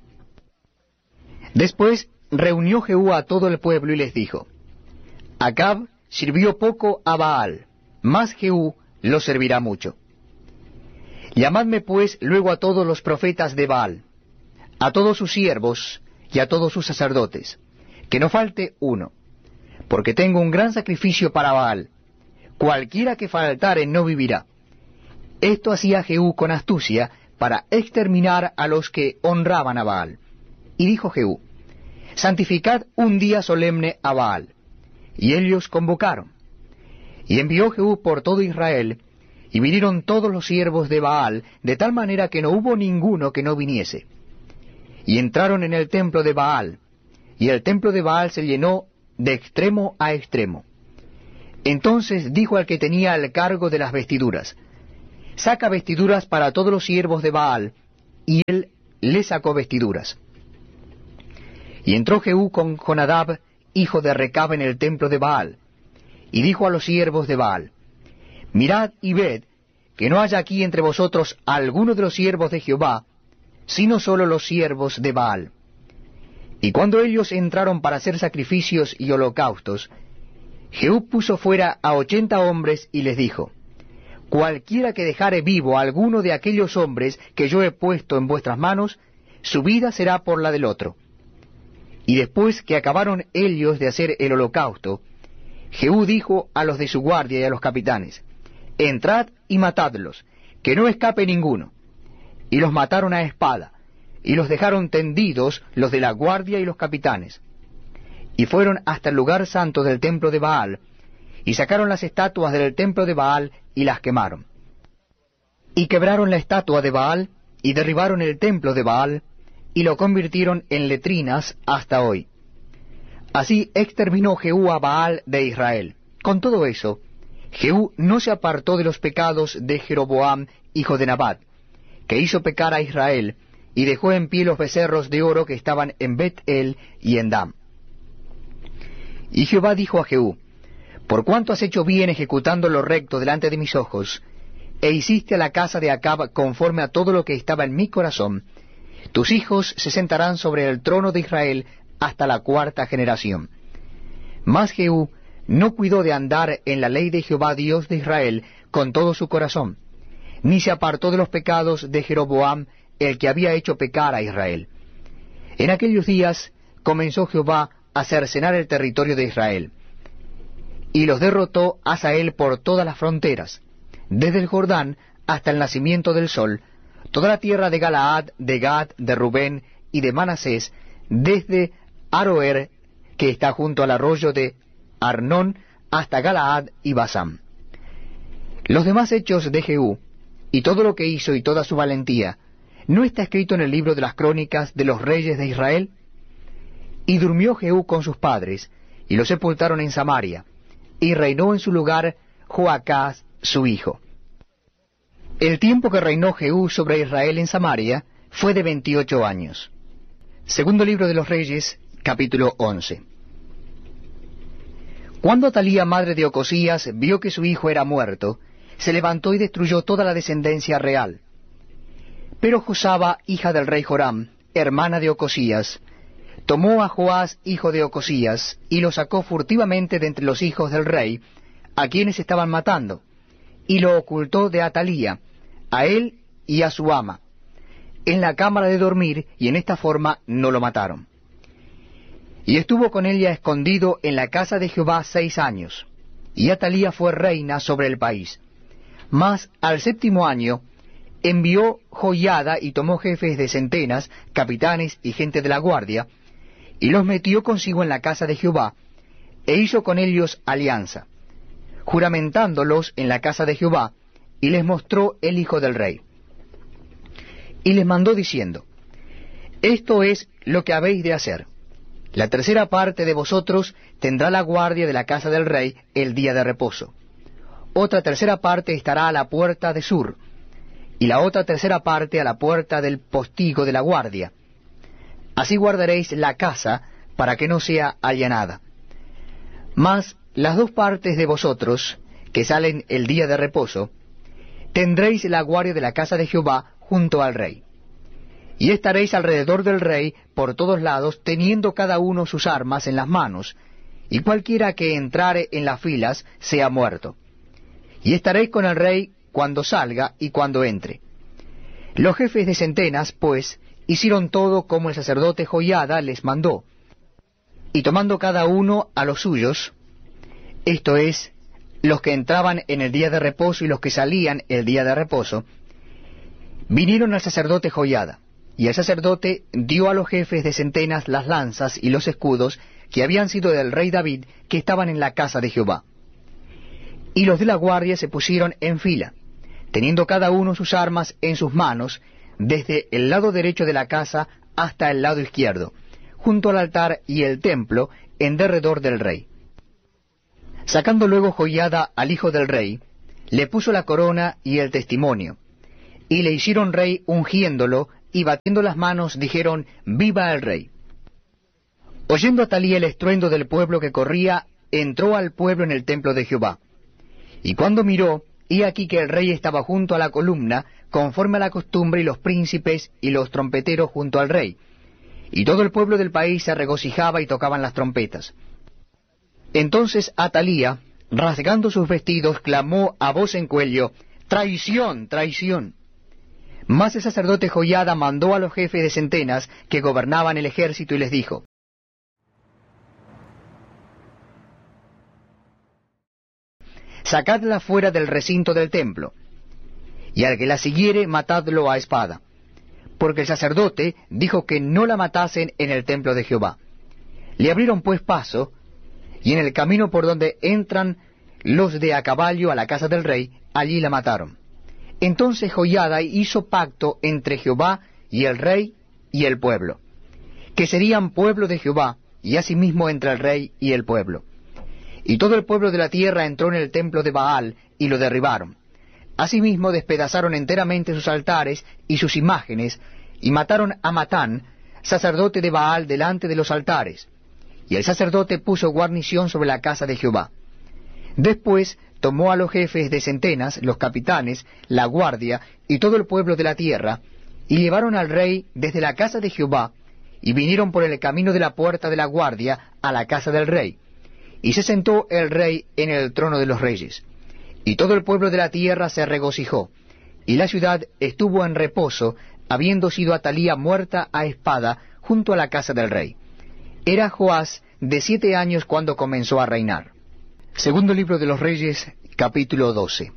Después reunió Jehú a todo el pueblo y les dijo, Acab sirvió poco a Baal, mas Jehú lo servirá mucho. Llamadme pues luego a todos los profetas de Baal, a todos sus siervos y a todos sus sacerdotes, que no falte uno, porque tengo un gran sacrificio para Baal, cualquiera que faltare no vivirá. Esto hacía Jehú con astucia para exterminar a los que honraban a Baal. Y dijo Jehú, santificad un día solemne a Baal. Y ellos convocaron. Y envió Jehú por todo Israel, y vinieron todos los siervos de Baal, de tal manera que no hubo ninguno que no viniese. Y entraron en el templo de Baal, y el templo de Baal se llenó de extremo a extremo. Entonces dijo al que tenía el cargo de las vestiduras, saca vestiduras para todos los siervos de Baal, y él le sacó vestiduras. Y entró Jehú con Jonadab, hijo de Recab, en el templo de Baal, y dijo a los siervos de Baal: Mirad y ved, que no haya aquí entre vosotros alguno de los siervos de Jehová, sino solo los siervos de Baal. Y cuando ellos entraron para hacer sacrificios y holocaustos, Jehú puso fuera a ochenta hombres y les dijo: Cualquiera que dejare vivo a alguno de aquellos hombres que yo he puesto en vuestras manos, su vida será por la del otro. Y después que acabaron ellos de hacer el holocausto, Jehú dijo a los de su guardia y a los capitanes: Entrad y matadlos, que no escape ninguno. Y los mataron a espada, y los dejaron tendidos los de la guardia y los capitanes. Y fueron hasta el lugar santo del templo de Baal, y sacaron las estatuas del templo de Baal y las quemaron. Y quebraron la estatua de Baal, y derribaron el templo de Baal, y lo convirtieron en letrinas hasta hoy. Así exterminó Jehú a Baal de Israel. Con todo eso, Jehú no se apartó de los pecados de Jeroboam, hijo de Nabat, que hizo pecar a Israel, y dejó en pie los becerros de oro que estaban en Bet-el y en Dan. Y Jehová dijo a Jehú: Por cuanto has hecho bien ejecutando lo recto delante de mis ojos, e hiciste a la casa de Acab conforme a todo lo que estaba en mi corazón, tus hijos se sentarán sobre el trono de Israel hasta la cuarta generación. Mas Jehú no cuidó de andar en la ley de Jehová Dios de Israel con todo su corazón, ni se apartó de los pecados de Jeroboam, el que había hecho pecar a Israel. En aquellos días comenzó Jehová a cercenar el territorio de Israel, y los derrotó Hazael por todas las fronteras, desde el Jordán hasta el nacimiento del sol, toda la tierra de Galaad, de Gad, de Rubén y de Manasés, desde Aroer, que está junto al arroyo de Arnón, hasta Galaad y Basán. Los demás hechos de Jehú, y todo lo que hizo y toda su valentía, ¿no está escrito en el libro de las crónicas de los reyes de Israel? Y durmió Jehú con sus padres, y lo sepultaron en Samaria, y reinó en su lugar Joacás su hijo. El tiempo que reinó Jehú sobre Israel en Samaria fue de veintiocho años. Segundo libro de los Reyes, capítulo once. Cuando Atalía, madre de Ocosías, vio que su hijo era muerto, se levantó y destruyó toda la descendencia real. Pero Josaba, hija del rey Joram, hermana de Ocosías, tomó a Joás, hijo de Ocosías, y lo sacó furtivamente de entre los hijos del rey, a quienes estaban matando, y lo ocultó de Atalía, a él y a su ama, en la cámara de dormir, y en esta forma no lo mataron. Y estuvo con ella escondido en la casa de Jehová seis años, y Atalía fue reina sobre el país. Mas al séptimo año envió Joiada y tomó jefes de centenas, capitanes y gente de la guardia, y los metió consigo en la casa de Jehová, e hizo con ellos alianza, juramentándolos en la casa de Jehová, y les mostró el hijo del rey. Y les mandó diciendo: Esto es lo que habéis de hacer. La tercera parte de vosotros tendrá la guardia de la casa del rey el día de reposo. Otra tercera parte estará a la puerta de sur, y la otra tercera parte a la puerta del postigo de la guardia. Así guardaréis la casa para que no sea allanada. Mas las dos partes de vosotros, que salen el día de reposo, tendréis la guardia de la casa de Jehová junto al rey. Y estaréis alrededor del rey por todos lados, teniendo cada uno sus armas en las manos, y cualquiera que entrare en las filas sea muerto. Y estaréis con el rey cuando salga y cuando entre. Los jefes de centenas, pues, hicieron todo como el sacerdote Joiada les mandó, y tomando cada uno a los suyos, esto es, los que entraban en el día de reposo y los que salían el día de reposo, vinieron al sacerdote Joiada, y el sacerdote dio a los jefes de centenas las lanzas y los escudos que habían sido del rey David, que estaban en la casa de Jehová. Y los de la guardia se pusieron en fila, teniendo cada uno sus armas en sus manos, desde el lado derecho de la casa hasta el lado izquierdo, junto al altar y el templo, en derredor del rey. Sacando luego Joiada al hijo del rey, le puso la corona y el testimonio, y le hicieron rey ungiéndolo y batiendo las manos dijeron, ¡Viva el rey! Oyendo Atalía el estruendo del pueblo que corría, entró al pueblo en el templo de Jehová. Y cuando miró, he aquí que el rey estaba junto a la columna, conforme a la costumbre, y los príncipes y los trompeteros junto al rey. Y todo el pueblo del país se regocijaba y tocaban las trompetas. Entonces Atalía, rasgando sus vestidos, clamó a voz en cuello, ¡Traición, traición! Mas el sacerdote Joiada mandó a los jefes de centenas que gobernaban el ejército y les dijo, sacadla fuera del recinto del templo, y al que la siguiere matadlo a espada. Porque el sacerdote dijo que no la matasen en el templo de Jehová. Le abrieron pues paso, y en el camino por donde entran los de a caballo a la casa del rey, allí la mataron. Entonces Joiada hizo pacto entre Jehová y el rey y el pueblo, que serían pueblo de Jehová, y asimismo entre el rey y el pueblo. Y todo el pueblo de la tierra entró en el templo de Baal, y lo derribaron. Asimismo despedazaron enteramente sus altares y sus imágenes, y mataron a Matán, sacerdote de Baal, delante de los altares. Y el sacerdote puso guarnición sobre la casa de Jehová. Después tomó a los jefes de centenas, los capitanes, la guardia, y todo el pueblo de la tierra, y llevaron al rey desde la casa de Jehová, y vinieron por el camino de la puerta de la guardia a la casa del rey. Y se sentó el rey en el trono de los reyes. Y todo el pueblo de la tierra se regocijó, y la ciudad estuvo en reposo, habiendo sido Atalía muerta a espada junto a la casa del rey. Era Joás de siete años cuando comenzó a reinar. Segundo libro de los Reyes, capítulo doce.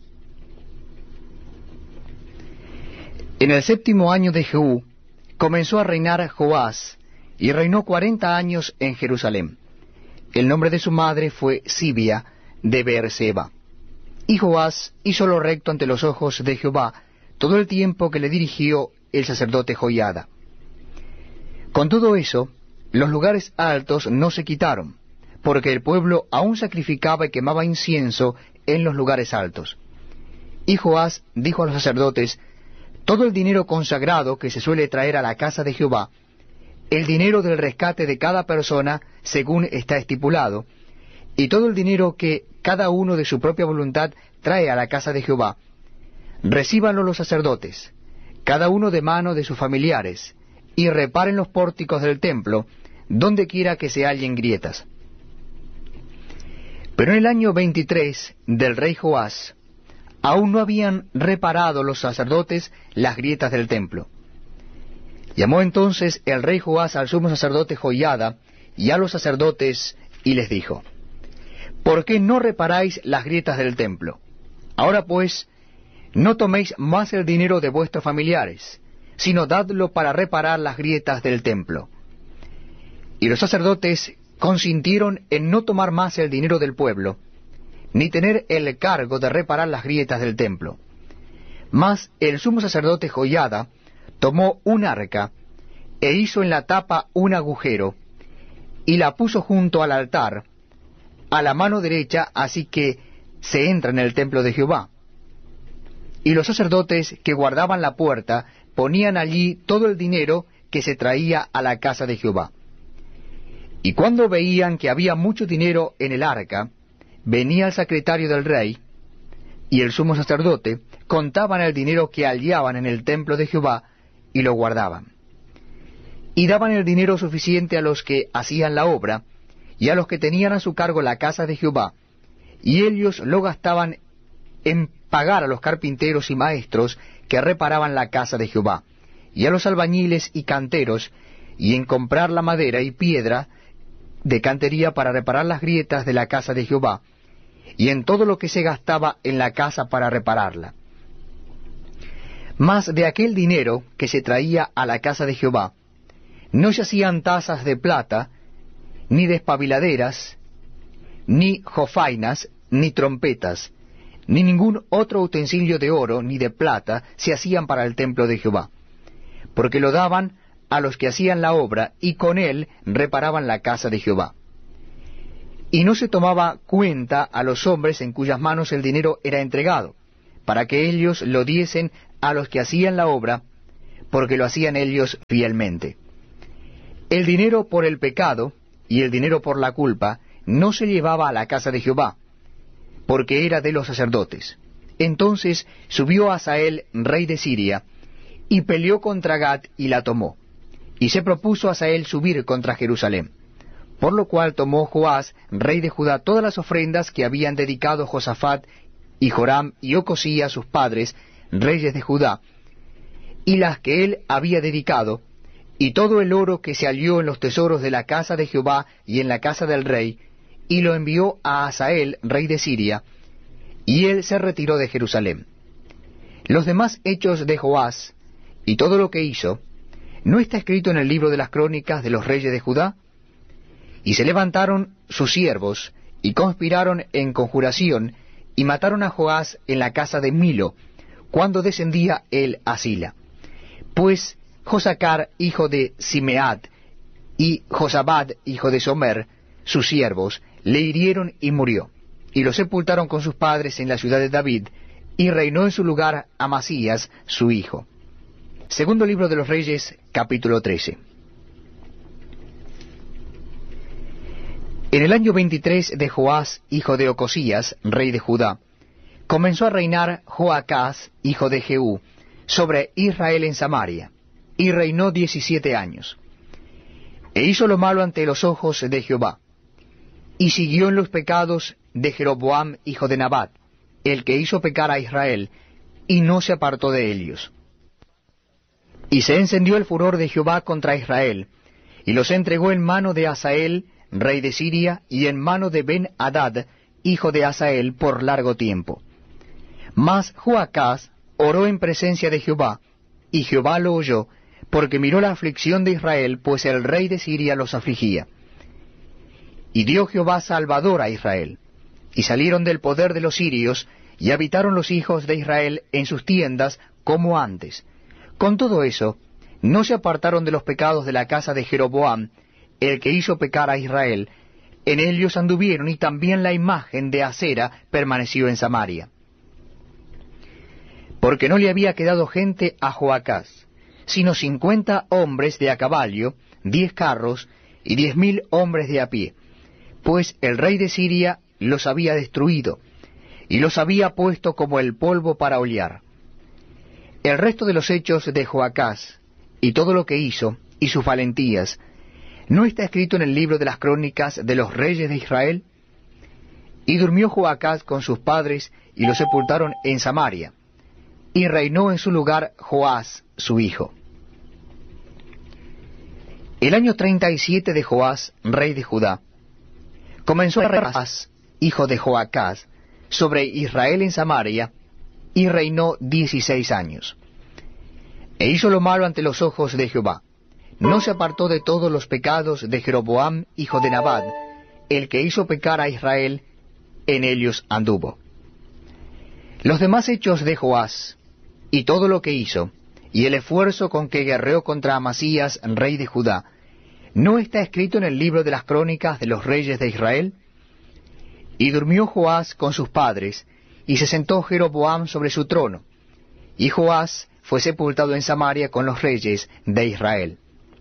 En el séptimo año de Jehú comenzó a reinar Joás, y reinó cuarenta años en Jerusalén. El nombre de su madre fue Sibia de Beerseba. Y Joás hizo lo recto ante los ojos de Jehová todo el tiempo que le dirigió el sacerdote Joiada. Con todo eso, los lugares altos no se quitaron, porque el pueblo aún sacrificaba y quemaba incienso en los lugares altos. Y Joás dijo a los sacerdotes, todo el dinero consagrado que se suele traer a la casa de Jehová, el dinero del rescate de cada persona, según está estipulado, y todo el dinero que cada uno de su propia voluntad trae a la casa de Jehová, recíbanlo los sacerdotes, cada uno de mano de sus familiares, y reparen los pórticos del templo, donde quiera que se hallen grietas. Pero en el año veintitrés del rey Joás, aún no habían reparado los sacerdotes las grietas del templo. Llamó entonces el rey Joás al sumo sacerdote Joiada y a los sacerdotes, y les dijo, ¿por qué no reparáis las grietas del templo? Ahora pues, no toméis más el dinero de vuestros familiares, sino dadlo para reparar las grietas del templo. Y los sacerdotes consintieron en no tomar más el dinero del pueblo, ni tener el cargo de reparar las grietas del templo. Mas el sumo sacerdote Joiada tomó un arca, e hizo en la tapa un agujero, y la puso junto al altar, a la mano derecha, así que se entra en el templo de Jehová. Y los sacerdotes que guardaban la puerta ponían allí todo el dinero que se traía a la casa de Jehová. Y cuando veían que había mucho dinero en el arca, venía el secretario del rey y el sumo sacerdote, contaban el dinero que hallaban en el templo de Jehová, y lo guardaban. Y daban el dinero suficiente a los que hacían la obra, y a los que tenían a su cargo la casa de Jehová, y ellos lo gastaban en pagar a los carpinteros y maestros que reparaban la casa de Jehová, y a los albañiles y canteros, y en comprar la madera y piedra de cantería para reparar las grietas de la casa de Jehová, y en todo lo que se gastaba en la casa para repararla. Mas de aquel dinero que se traía a la casa de Jehová, no se hacían tazas de plata, ni despabiladeras, ni jofainas, ni trompetas, ni ningún otro utensilio de oro ni de plata se hacían para el templo de Jehová, porque lo daban a los que hacían la obra, y con él reparaban la casa de Jehová. Y no se tomaba cuenta a los hombres en cuyas manos el dinero era entregado, para que ellos lo diesen a los que hacían la obra, porque lo hacían ellos fielmente. El dinero por el pecado y el dinero por la culpa no se llevaba a la casa de Jehová, porque era de los sacerdotes. Entonces subió Hazael, rey de Siria, y peleó contra Gat y la tomó. Y se propuso Hazael subir contra Jerusalén. Por lo cual tomó Joás, rey de Judá, todas las ofrendas que habían dedicado Josafat y Joram y Ocosías sus padres, reyes de Judá, y las que él había dedicado, y todo el oro que se halló en los tesoros de la casa de Jehová y en la casa del rey, y lo envió a Hazael, rey de Siria, y él se retiró de Jerusalén. Los demás hechos de Joás, y todo lo que hizo, ¿no está escrito en el libro de las crónicas de los reyes de Judá? Y se levantaron sus siervos, y conspiraron en conjuración, y mataron a Joás en la casa de Milo, cuando descendía él a Sila. Pues Josacar, hijo de Simeat, y Josabad, hijo de Somer, sus siervos, le hirieron y murió, y lo sepultaron con sus padres en la ciudad de David, y reinó en su lugar Amasías, su hijo. Segundo libro de los Reyes, capítulo trece. En el año veintitrés de Joás, hijo de Ocosías, rey de Judá, comenzó a reinar Joacás, hijo de Jehú, sobre Israel en Samaria, y reinó diecisiete años. E hizo lo malo ante los ojos de Jehová, y siguió en los pecados de Jeroboam, hijo de Nabat, el que hizo pecar a Israel, y no se apartó de ellos. Y se encendió el furor de Jehová contra Israel, y los entregó en mano de Hazael, rey de Siria, y en mano de Ben-Hadad, hijo de Hazael, por largo tiempo. Mas Joacás oró en presencia de Jehová, y Jehová lo oyó, porque miró la aflicción de Israel, pues el rey de Siria los afligía. Y dio Jehová salvador a Israel, y salieron del poder de los sirios, y habitaron los hijos de Israel en sus tiendas como antes. Con todo eso, no se apartaron de los pecados de la casa de Jeroboam, el que hizo pecar a Israel. En ellos anduvieron, y también la imagen de Acera permaneció en Samaria. Porque no le había quedado gente a Joacás, sino cincuenta hombres de a caballo, diez carros, y diez mil hombres de a pie, pues el rey de Siria los había destruido, y los había puesto como el polvo para hollar. El resto de los hechos de Joacás, y todo lo que hizo, y sus valentías, ¿no está escrito en el libro de las crónicas de los reyes de Israel? Y durmió Joacás con sus padres, y los sepultaron en Samaria, y reinó en su lugar Joás, su hijo. El año treinta y siete de Joás, rey de Judá, comenzó a reinar Joás, hijo de Joacás, sobre Israel en Samaria, y reinó dieciséis años. E hizo lo malo ante los ojos de Jehová. No se apartó de todos los pecados de Jeroboam, hijo de Nabat, el que hizo pecar a Israel, en ellos anduvo. Los demás hechos de Joás, y todo lo que hizo, y el esfuerzo con que guerreó contra Amasías, rey de Judá, ¿no está escrito en el libro de las crónicas de los reyes de Israel? Y durmió Joás con sus padres, y se sentó Jeroboam sobre su trono, y Joás fue sepultado en Samaria con los reyes de Israel.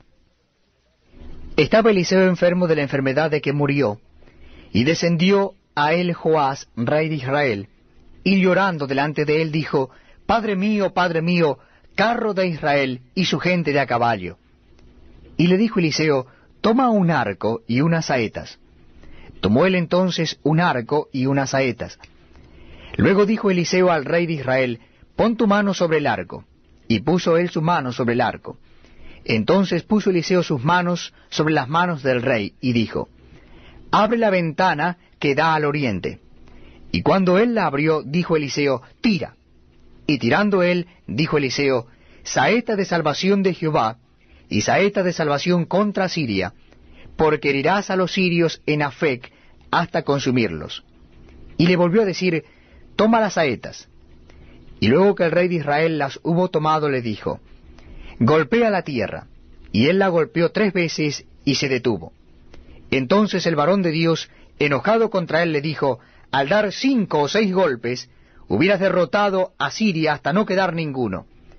Estaba Eliseo enfermo de la enfermedad de que murió, y descendió a él Joás, rey de Israel, y llorando delante de él dijo: Padre mío, Padre mío, carro de Israel y su gente de a caballo. Y le dijo Eliseo: Toma un arco y unas saetas. Tomó él entonces un arco y unas saetas. Luego dijo Eliseo al rey de Israel: Pon tu mano sobre el arco. Y puso él su mano sobre el arco. Entonces puso Eliseo sus manos sobre las manos del rey, y dijo: Abre la ventana que da al oriente. Y cuando él la abrió, dijo Eliseo: Tira. Y tirando él, dijo Eliseo: Saeta de salvación de Jehová, y saeta de salvación contra Siria, porque herirás a los sirios en Afec hasta consumirlos. Y le volvió a decir: Toma las saetas. Y luego que el rey de Israel las hubo tomado, le dijo: Golpea la tierra. Y él la golpeó tres veces, y se detuvo. Entonces el varón de Dios, enojado contra él, le dijo: Al dar cinco o seis golpes, hubieras derrotado a Siria hasta no quedar ninguno.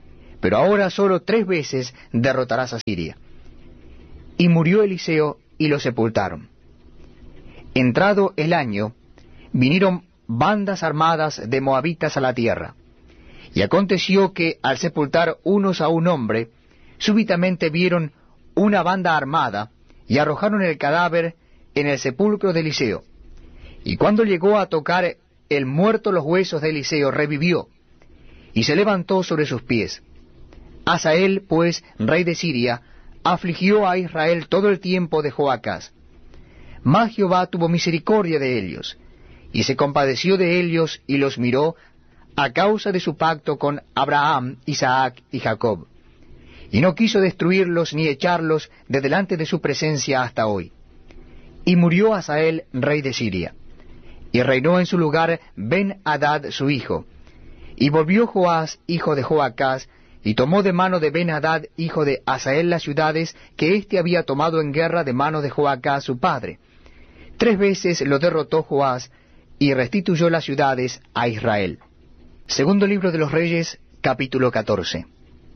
pero ahora solo tres veces derrotarás a Siria. Y murió Eliseo, y lo sepultaron. Entrado el año, vinieron bandas armadas de moabitas a la tierra. Y aconteció que, al sepultar unos a un hombre, súbitamente vieron una banda armada, y arrojaron el cadáver en el sepulcro de Eliseo. Y cuando llegó a tocar el muerto los huesos de Eliseo, revivió, y se levantó sobre sus pies. Hazael, pues, rey de Siria, afligió a Israel todo el tiempo de Joacás. Mas Jehová tuvo misericordia de ellos, y se compadeció de ellos, y los miró, a causa de su pacto con Abraham, Isaac y Jacob. Y no quiso destruirlos ni echarlos de delante de su presencia hasta hoy. Y murió Hazael, rey de Siria. Y reinó en su lugar Ben-Hadad su hijo. Y volvió Joás, hijo de Joacás, y tomó de mano de Ben-Hadad, hijo de Hazael, las ciudades que éste había tomado en guerra de mano de Joacás su padre. Tres veces lo derrotó Joás, y restituyó las ciudades a Israel. Segundo libro de los Reyes, capítulo catorce.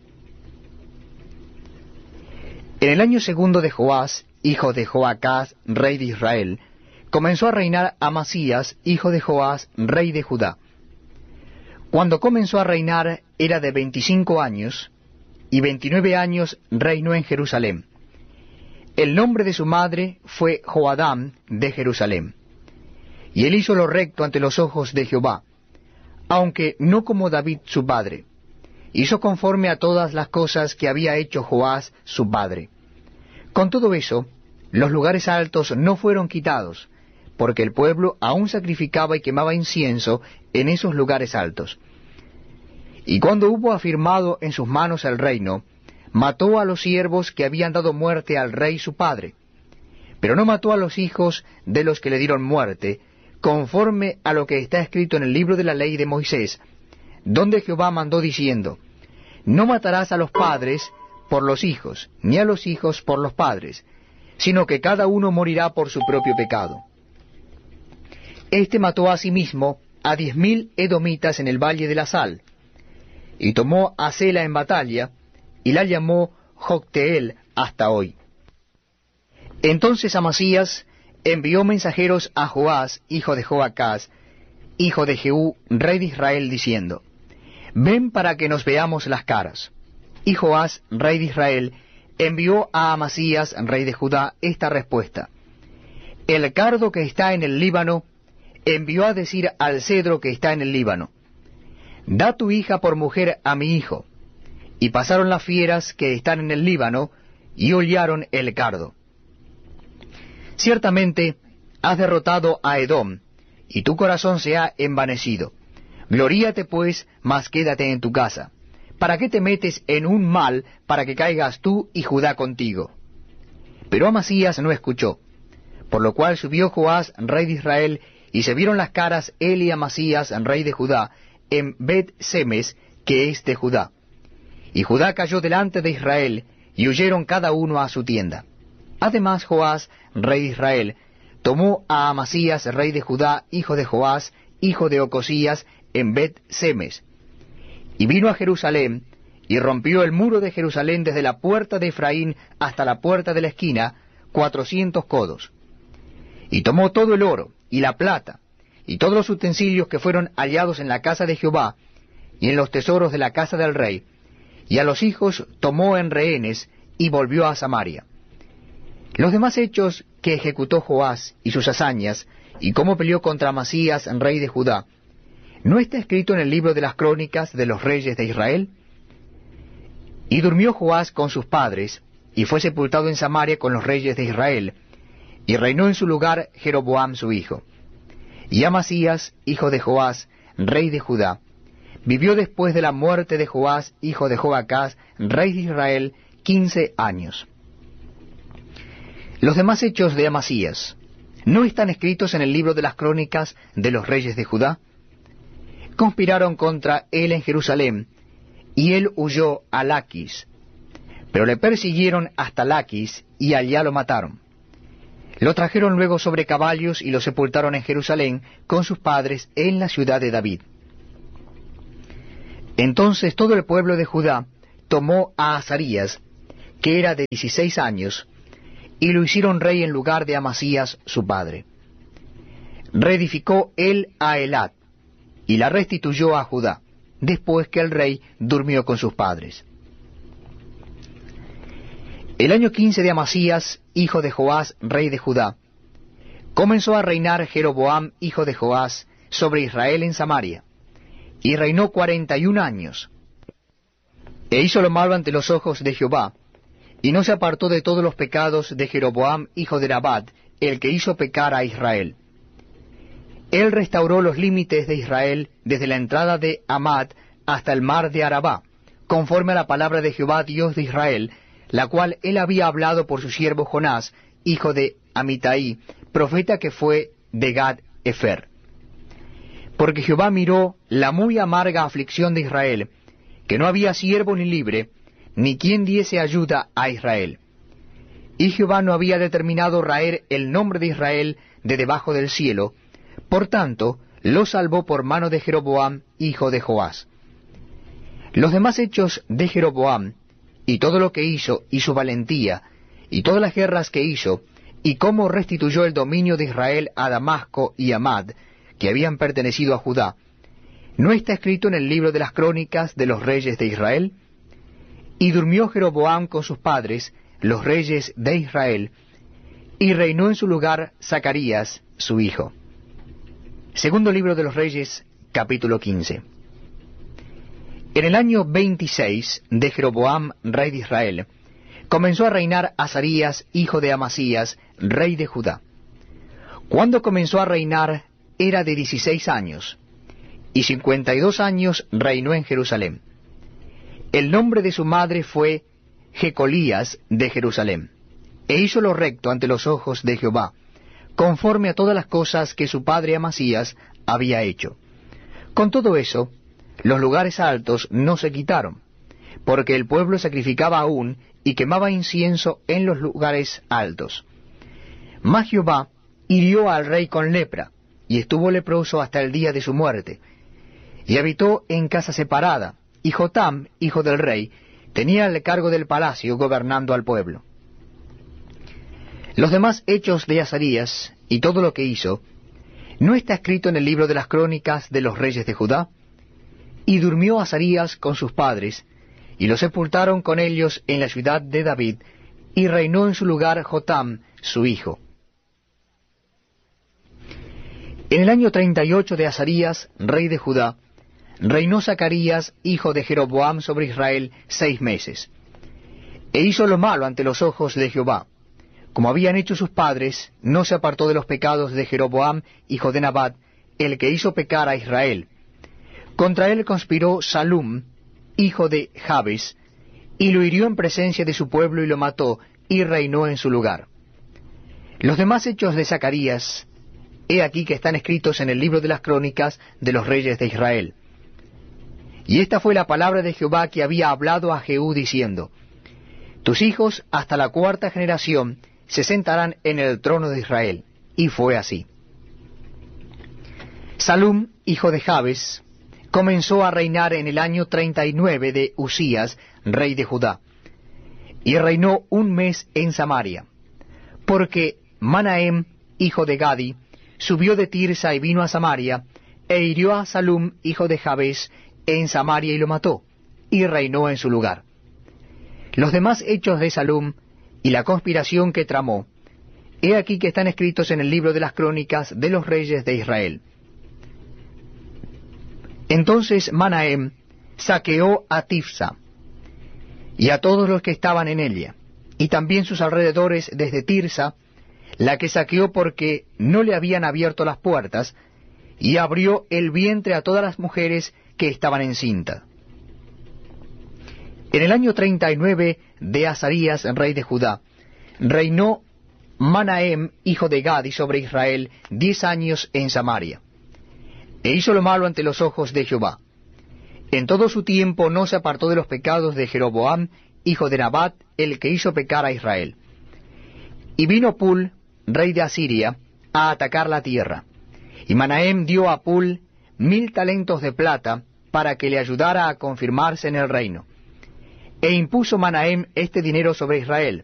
En el año segundo de Joás, hijo de Joacás, rey de Israel, comenzó a reinar Amasías, hijo de Joás, rey de Judá. Cuando comenzó a reinar era de veinticinco años, y veintinueve años reinó en Jerusalén. El nombre de su madre fue Joadam de Jerusalén. Y él hizo lo recto ante los ojos de Jehová, aunque no como David su padre. Hizo conforme a todas las cosas que había hecho Joás su padre. Con todo eso, los lugares altos no fueron quitados, porque el pueblo aún sacrificaba y quemaba incienso en esos lugares altos. Y cuando hubo afirmado en sus manos el reino, mató a los siervos que habían dado muerte al rey su padre, pero no mató a los hijos de los que le dieron muerte, conforme a lo que está escrito en el libro de la ley de Moisés, donde Jehová mandó diciendo, no matarás a los padres por los hijos, ni a los hijos por los padres, sino que cada uno morirá por su propio pecado. Este mató asimismo a diez mil edomitas en el valle de la Sal, y tomó a Sela en batalla, y la llamó Jocteel hasta hoy. Entonces Amasías envió mensajeros a Joás, hijo de Joacás, hijo de Jehú, rey de Israel, diciendo, ven para que nos veamos las caras. Y Joás, rey de Israel, envió a Amasías, rey de Judá, esta respuesta. El cardo que está en el Líbano envió a decir al cedro que está en el Líbano, da tu hija por mujer a mi hijo. Y pasaron las fieras que están en el Líbano, y hollaron el cardo. Ciertamente has derrotado a Edom, y tu corazón se ha envanecido. Gloríate pues, mas quédate en tu casa. ¿Para qué te metes en un mal para que caigas tú y Judá contigo? Pero Amasías no escuchó, por lo cual subió Joás, rey de Israel, y se vieron las caras él y Amasías, rey de Judá, en Bet-Semes, que es de Judá. Y Judá cayó delante de Israel, y huyeron cada uno a su tienda. Además Joás, rey de Israel, tomó a Amasías, rey de Judá, hijo de Joás, hijo de Ocosías, en Bet-Semes, y vino a Jerusalén, y rompió el muro de Jerusalén desde la puerta de Efraín hasta la puerta de la esquina, cuatrocientos codos. Y tomó todo el oro, y la plata, y todos los utensilios que fueron hallados en la casa de Jehová, y en los tesoros de la casa del rey, y a los hijos tomó en rehenes, y volvió a Samaria. Los demás hechos que ejecutó Joás, y sus hazañas, y cómo peleó contra Amasías, rey de Judá, ¿no está escrito en el libro de las crónicas de los reyes de Israel? Y durmió Joás con sus padres, y fue sepultado en Samaria con los reyes de Israel, y reinó en su lugar Jeroboam su hijo. Y Amasías, hijo de Joás, rey de Judá, vivió después de la muerte de Joás, hijo de Joacás, rey de Israel, quince años. Los demás hechos de Amasías, ¿no están escritos en el libro de las crónicas de los reyes de Judá? Conspiraron contra él en Jerusalén, y él huyó a Laquis, pero le persiguieron hasta Laquis, y allá lo mataron. Lo trajeron luego sobre caballos, y lo sepultaron en Jerusalén con sus padres en la ciudad de David. Entonces todo el pueblo de Judá tomó a Azarías, que era de dieciséis años, y lo hicieron rey en lugar de Amasías su padre. Reedificó él a Elat, y la restituyó a Judá, después que el rey durmió con sus padres. El año quince de Amasías, hijo de Joás, rey de Judá, comenzó a reinar Jeroboam, hijo de Joás, sobre Israel en Samaria, y reinó cuarenta y un años. E hizo lo malo ante los ojos de Jehová, y no se apartó de todos los pecados de Jeroboam, hijo de Nabat, el que hizo pecar a Israel. Él restauró los límites de Israel desde la entrada de Amad hasta el mar de Arabá, conforme a la palabra de Jehová Dios de Israel, la cual él había hablado por su siervo Jonás, hijo de Amitai, profeta que fue de Gad Efer. Porque Jehová miró la muy amarga aflicción de Israel, que no había siervo ni libre, ni quien diese ayuda a Israel. Y Jehová no había determinado raer el nombre de Israel de debajo del cielo, por tanto, lo salvó por mano de Jeroboam, hijo de Joás. Los demás hechos de Jeroboam, y todo lo que hizo, y su valentía, y todas las guerras que hizo, y cómo restituyó el dominio de Israel a Damasco y Amad, que habían pertenecido a Judá, ¿no está escrito en el libro de las crónicas de los reyes de Israel? Y durmió Jeroboam con sus padres, los reyes de Israel, y reinó en su lugar Zacarías, su hijo. Segundo libro de los Reyes, capítulo quince. En el año veintiséis de Jeroboam, rey de Israel, comenzó a reinar Azarías, hijo de Amasías, rey de Judá. Cuando comenzó a reinar, era de dieciséis años, y cincuenta y dos años reinó en Jerusalén. El nombre de su madre fue Jecolías de Jerusalén, e hizo lo recto ante los ojos de Jehová, conforme a todas las cosas que su padre Amasías había hecho. Con todo eso, los lugares altos no se quitaron, porque el pueblo sacrificaba aún y quemaba incienso en los lugares altos. Mas Jehová hirió al rey con lepra, y estuvo leproso hasta el día de su muerte, y habitó en casa separada, y Jotam, hijo del rey, tenía el cargo del palacio gobernando al pueblo. Los demás hechos de Azarías, y todo lo que hizo, ¿no está escrito en el libro de las crónicas de los reyes de Judá? Y durmió Azarías con sus padres, y lo sepultaron con ellos en la ciudad de David, y reinó en su lugar Jotam, su hijo. En el año treinta y ocho de Azarías, rey de Judá, reinó Zacarías, hijo de Jeroboam, sobre Israel seis meses. E hizo lo malo ante los ojos de Jehová. Como habían hecho sus padres, no se apartó de los pecados de Jeroboam, hijo de Nabat, el que hizo pecar a Israel. Contra él conspiró Salum, hijo de Jabes, y lo hirió en presencia de su pueblo y lo mató, y reinó en su lugar. Los demás hechos de Zacarías, he aquí que están escritos en el libro de las crónicas de los reyes de Israel. Y esta fue la palabra de Jehová que había hablado a Jehú diciendo: Tus hijos hasta la cuarta generación se sentarán en el trono de Israel. Y fue así. Salum, hijo de Jabes, comenzó a reinar en el año treinta y nueve de Usías, rey de Judá, y reinó un mes en Samaria, porque Manahem, hijo de Gadi, subió de Tirsa y vino a Samaria, e hirió a Salum, hijo de Jabes, en Samaria y lo mató, y reinó en su lugar. Los demás hechos de Salum, y la conspiración que tramó, he aquí que están escritos en el libro de las crónicas de los reyes de Israel. Entonces Manahem saqueó a Tifsa, y a todos los que estaban en ella, y también sus alrededores desde Tirsa, la que saqueó porque no le habían abierto las puertas, y abrió el vientre a todas las mujeres que estaban encintas. En el año treinta y nueve de Azarías, rey de Judá, reinó Manahem, hijo de Gadi, sobre Israel, diez años en Samaria. E hizo lo malo ante los ojos de Jehová. En todo su tiempo no se apartó de los pecados de Jeroboam, hijo de Nabat, el que hizo pecar a Israel. Y vino Pul, rey de Asiria, a atacar la tierra. Y Manahem dio a Pul mil talentos de plata para que le ayudara a confirmarse en el reino. E impuso Manahem este dinero sobre Israel,